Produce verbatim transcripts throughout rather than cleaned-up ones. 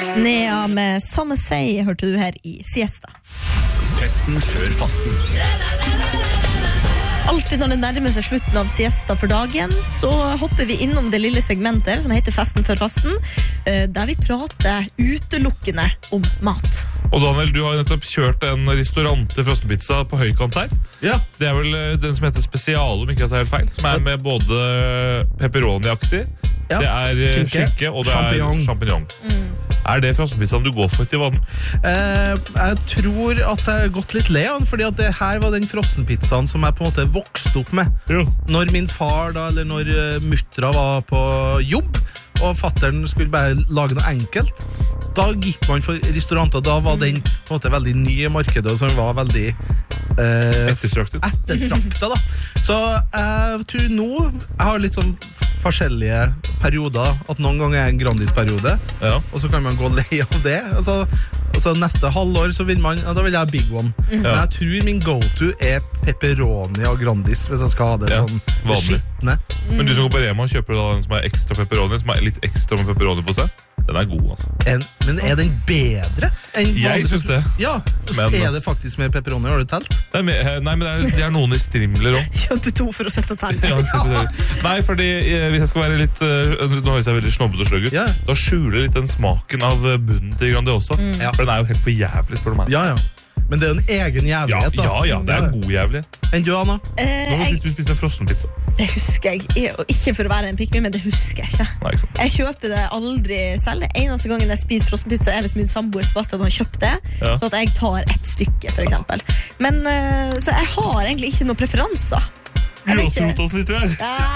Nea med Samme Sei hørte du her i Siesta. Festen før fasten. Alltid når det nærmer seg slutten av siesta for dagen, så hopper vi innom det lille segmentet som heter Festen før fasten, der vi prater utelukkende om mat. Og Daniel, du har jo nettopp kjørt en restaurant til frossenpizza på høykant her. Ja. Det er vel den som heter Spesial, om ikke at det er helt feil, som er med både pepperoni-aktig, Ja. det er Skinke. skinke, og det Champignon. er champignon. Mm. Er det frossenpizzaen du går for til vann? Eh, jeg tror at jeg har gått litt lei av den, fordi at det her var den frossenpizzaen som jeg på en måte vokste opp med. Jo. Når min far da, eller når uh, muttra var på jobb, og fatteren skulle bare lage noe enkelt, da gikk man for restauranter. Da var den på en måte veldig ny i markedet, og som var veldig eh, Ettertraktet. ettertrakta da. Så jeg tror nå jeg har litt sånn forskjellige perioder, at noen ganger er en Grandis-periode, Ja. og så kan man gå lei av det. Altså, og så neste halvår så vil man, ja, da vil jeg ha Big One. Men jeg tror min go-to er pepperoni og Grandis, hvis jeg skal ha det Ja, sånn vanlig. skittende. Men du som går på Rema, kjøper du da den som er ekstra pepperoni, som er litt ekstra med pepperoni på seg? Den er god, altså. En, men er den bedre enn Jeg vanlig synes det. pepper- Ja, så Men- er det faktisk mer pepperoni, har du telt? Det er med, nei, men det er, det er noen i strimler også. Kjøpe to for å sette tall. Ja, selvfølgelig. Nei, fordi eh, hvis jeg skal være litt eh, Nå høres jeg veldig snobbet og sløgg ut. Ja. Da skjuler litt den smaken av eh, bunnen til Grandiosa. Ja. For den er jo helt for jævlig, spør du meg. Ja, ja. Men det er jo en egen Ja, jævlighet da. ja, ja, det er god jævlig. Enn du, Anna? Eh, Nå var jeg, sist du spiste en frossenpizza. det husker jeg. I- og Ikke for å være en pick-me, men det husker jeg ikke. Nei, ikke sant. Jeg kjøper det aldri selv. Det eneste gangen jeg spiser frossenpizza er hvis min samboer Sebastian har kjøpt det, Ja. så at jeg tar ett stykke, for eksempel. Men, eh, så jeg har egentlig ikke noen preferanser. Jeg vet ikke. Gråtrot oss litt her.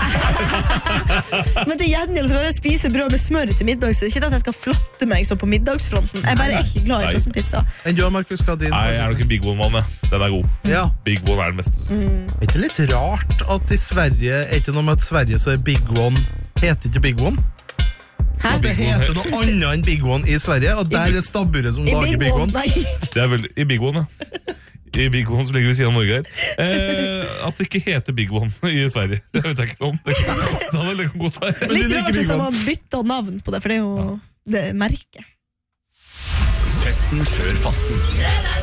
Men til gjengjeld så kan jeg spise brød med smør til middag, så det er ikke det at jeg skal flotte meg sånn på middagsfronten. Jeg bare er ikke glad i Nei. frossenpizza. Enn du, Markus, hva er din? Nei, jeg er nok en Big One-mann, jeg. Den er god. Ja. Big One er den beste. Er ikke litt rart at i Sverige, er ikke noe med at Sverige så er Big One, heter ikke Big One? Hæ? At det heter noe annet enn Big One i Sverige, og der er stabburet som I lager Big One. Nei. Det er veldig, I Big One, ja. I Big One som ligger ved siden av Norge her. Eh, at det ikke heter Big One i Sverige, det vet jeg ikke om. Det kan, det kan godt være. Men Litt det er ikke rart Big hvis de One. har byttet navn på det, for det er jo det merket. Festen før fasten.